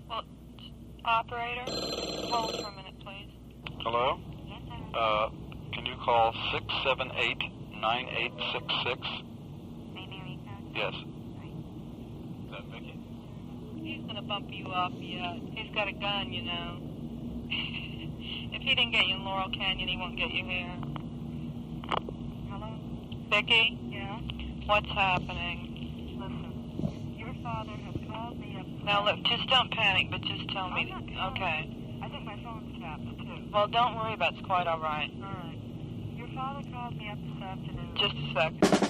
Well, operator, hold for a minute, please. Hello? Yes, sir. Can you call 678-9866? Maybe Yes. Is that Vicky? he's gonna bump you up yet. He's got a gun, you know. If he didn't get you in Laurel Canyon, he won't get you here. Hello? Vicky, Yeah? what's happening? Listen, your father has called me up. Now, look, just don't panic, but just tell me. I'm not- Okay. I think my phone's tapped, too. Well, don't worry about it. It's quite all right. All right. Your father called me up this afternoon. Just a second.